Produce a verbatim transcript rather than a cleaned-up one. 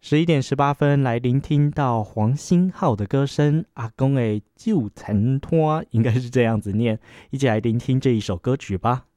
十一点十八分，来聆听到黄星浩的歌声，阿公的旧残拖，应该是这样子念，一起来聆听这一首歌曲吧。